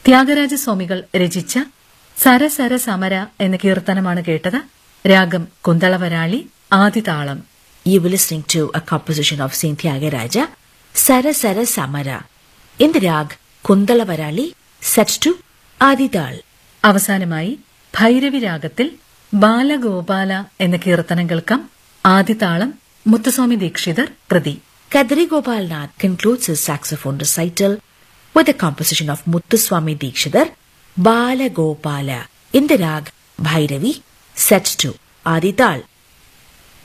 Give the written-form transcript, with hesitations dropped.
ത്യാഗരാജസ്വാമികൾ രചിച്ച സരസര സമര എന്ന കീർത്തനമാണ് കേട്ടത്. രാഗം Kuntalavarali, ആദിതാളം. You were listening to a composition of Saint Tyagaraja, Sara Sara Samara, in the rag Kundalavarali, set to Adidal. അവസാനമായി ഭൈരവി രാഗത്തിൽ ബാലഗോപാല എന്ന കീർത്തനം കേൾക്കാം. ആദിതാളം മുത്തുസ്വാമി ദീക്ഷിതർ കൃതി. Kadri Gopalnath concludes his saxophone recital with a composition of Muthuswami Dikshidhar, Bala Gopala, in the rag Bhairavi, set to Adidal.